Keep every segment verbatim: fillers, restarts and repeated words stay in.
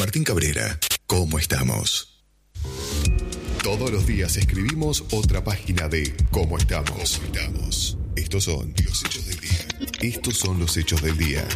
Martín Cabrera. ¿Cómo estamos? Todos los días escribimos otra página de ¿Cómo estamos? ¿Cómo estamos? Estos son los hechos del día. Estos son los hechos del día.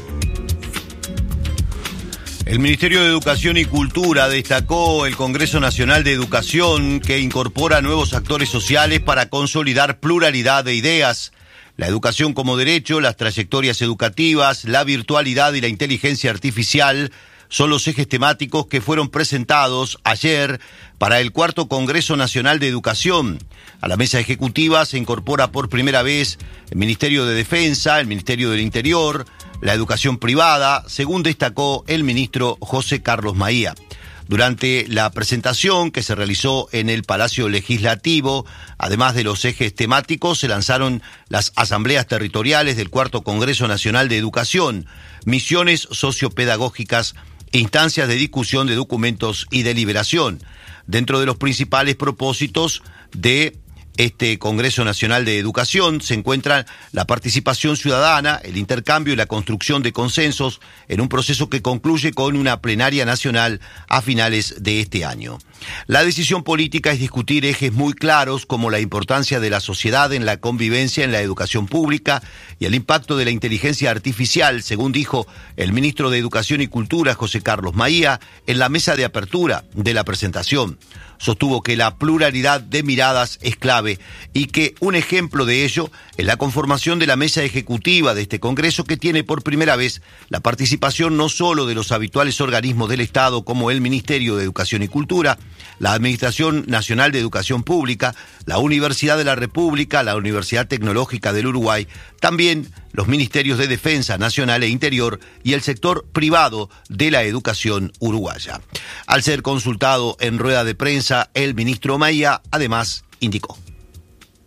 El Ministerio de Educación y Cultura destacó el Congreso Nacional de Educación, que incorpora nuevos actores sociales para consolidar pluralidad de ideas. La educación como derecho, las trayectorias educativas, la virtualidad y la inteligencia artificial son los ejes temáticos que fueron presentados ayer para el cuarto Congreso Nacional de Educación. A la mesa ejecutiva se incorpora por primera vez el Ministerio de Defensa, el Ministerio del Interior, la educación privada, según destacó el ministro José Carlos Maía. Durante la presentación que se realizó en el Palacio Legislativo, además de los ejes temáticos, se lanzaron las asambleas territoriales del cuarto Congreso Nacional de Educación, misiones sociopedagógicas, instancias de discusión de documentos y deliberación. Dentro de los principales propósitos de este Congreso Nacional de Educación se encuentran la participación ciudadana, el intercambio y la construcción de consensos en un proceso que concluye con una plenaria nacional a finales de este año. La decisión política es discutir ejes muy claros como la importancia de la sociedad en la convivencia en la educación pública y el impacto de la inteligencia artificial, según dijo el ministro de Educación y Cultura, José Carlos Maía, en la mesa de apertura de la presentación. Sostuvo que la pluralidad de miradas es clave y que un ejemplo de ello es la conformación de la mesa ejecutiva de este Congreso, que tiene por primera vez la participación no solo de los habituales organismos del Estado como el Ministerio de Educación y Cultura, la Administración Nacional de Educación Pública, la Universidad de la República, la Universidad Tecnológica del Uruguay, también los Ministerios de Defensa Nacional e Interior y el sector privado de la educación uruguaya. Al ser consultado en rueda de prensa, el ministro Maía además indicó: